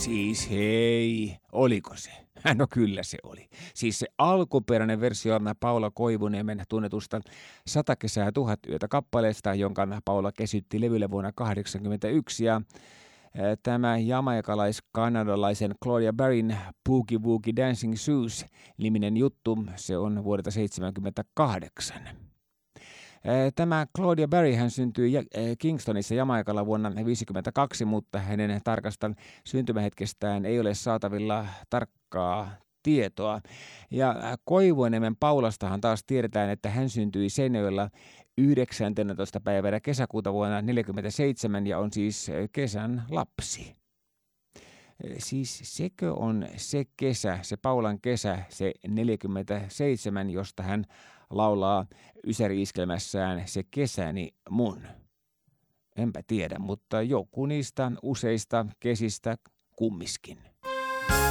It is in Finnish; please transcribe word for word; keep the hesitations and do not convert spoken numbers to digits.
Siis hei, oliko se? No kyllä se oli. Siis se alkuperäinen versio Paula Koivuniemen tunnetusta Sata kesää tuhat yötä kappaleesta, jonka Paula kesytti levylle vuonna tuhatyhdeksänsataakahdeksankymmentäyksi. Ja ää, tämä jamaikalais-kanadalaisen Claudia Barryn Boogie Woogie Dancing Shoes-niminen juttu, se on vuodelta seitsemänkymmentäkahdeksan. Tämä Claudia Barry hän syntyi Kingstonissa Jamaikalla vuonna tuhatyhdeksänsataaviisikymmentäkaksi, mutta hänen tarkasta syntymähetkestään ei ole saatavilla tarkkaa tietoa. Ja Koivuniemen Paulastahan taas tiedetään, että hän syntyi Seinäjoella yhdeksästoista päivänä kesäkuuta vuonna tuhatyhdeksänsataaneljäkymmentäseitsemän ja on siis kesän lapsi. Siis sekö on se kesä, se Paulan kesä, se neljäkymmentäseitsemän, josta hän laulaa ysäri-iskelmässään Se kesäni mun? Enpä tiedä, mutta joku niistä useista kesistä kummiskin.